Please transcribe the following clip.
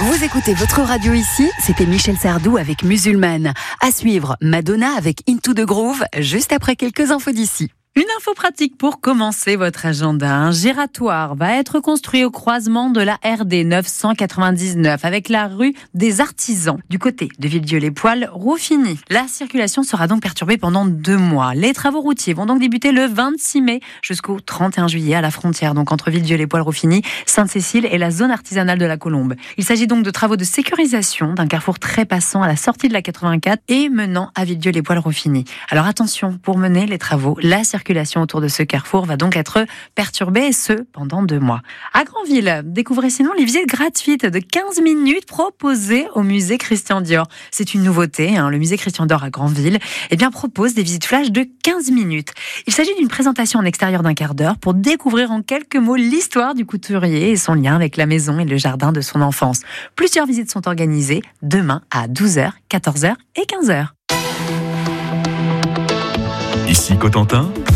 Vous écoutez votre radio ici, c'était Michel Sardou avec Musulmane. À suivre, Madonna avec Into the Groove, juste après quelques infos d'ici. Une info pratique pour commencer votre agenda. Un gératoire va être construit au croisement de la RD 999 avec la rue des Artisans du côté de Villedieu-les-Poêles, Rouffigny. La circulation sera donc perturbée pendant 2 mois. Les travaux routiers vont donc débuter le 26 mai jusqu'au 31 juillet à la frontière, donc entre Villedieu-les-Poêles, Rouffigny, Sainte-Cécile et la zone artisanale de la Colombe. Il s'agit donc de travaux de sécurisation d'un carrefour très passant à la sortie de la 84 et menant à Villedieu-les-Poêles, Rouffigny. Alors attention, pour mener les travaux, la circulation autour de ce carrefour va donc être perturbée, et ce, pendant 2 mois. À Granville, découvrez sinon les visites gratuites de 15 minutes proposées au musée Christian Dior. C'est une nouveauté, le musée Christian Dior à Granville propose des visites flash de 15 minutes. Il s'agit d'une présentation en extérieur d'1 quart d'heure pour découvrir en quelques mots l'histoire du couturier et son lien avec la maison et le jardin de son enfance. Plusieurs visites sont organisées demain à 12h, 14h et 15h. Ici Cotentin,